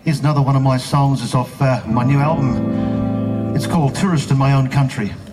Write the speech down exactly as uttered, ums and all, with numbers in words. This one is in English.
Here's another one of my songs. It's off uh, my new album. It's called Tourist in My Own Country.